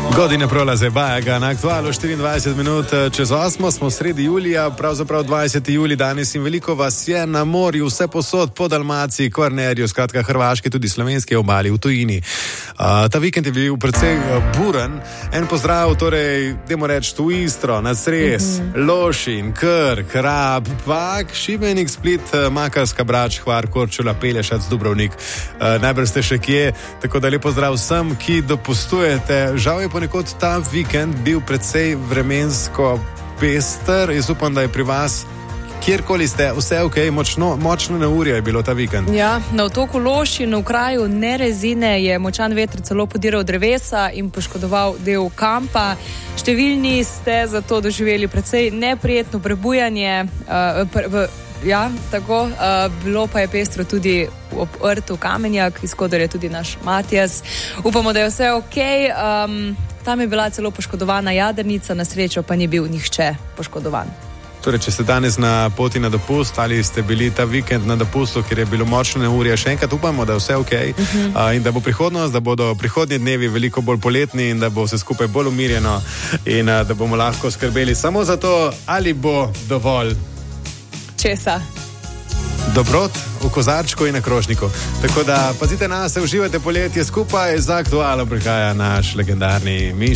Godine prolaze Bajaga na aktualu 24 minut čez 8, smo sredi julija, pravzaprav 20. julij danes in veliko vas je na morju, vse posod po Dalmaciji, Kvarnerju, skratka Hrvaške, tudi slovenske obali v tujini. Ta vikend je bil precej buren. En pozdrav, torej, dajmo reči, tu Istro, na Cres, Lošin, Krk, Rab, Pag, Šibenik, Split, Makarska, Brač, Hvar, Korčula, Pelješac, Dubrovnik. Najbrž ste še kje, tako da lep pozdrav vsem, ki dopustujete. Žal je ponekod ta vikend bil precej vremensko pester. Jaz upam, da je pri vas, kjerkoli ste, vse ok, močno neurje je bilo ta vikend. Ja, na otoku Lošin v kraju Nerezine je močan veter celo podiral drevesa in poškodoval del kampa. Številni ste zato doživeli precej neprijetno prebujanje. Ja, tako. Bilo pa je pestro tudi ob rtu Kamenjak, iz koder je tudi naš Matijas. Upamo, da je vse ok. Tam je bila celo poškodovana jadrnica, na srečo pa ni bil nihče poškodovan. Torej, če ste danes na poti na dopust ali ste bili ta vikend na dopustu, kjer je bilo močno neurje, še enkrat upamo, da je vse ok in da bo prihodnost, da bodo prihodnji dnevi veliko bolj poletni in da bo vse skupaj bolj umirjeno in da bomo lahko skrbeli samo za to, ali bo dovolj česa? Dobrot v kozarčku in na krožniku. Tako da pazite na se, uživajte poletje skupaj, za aktualno prihaja naš legendarni Miš.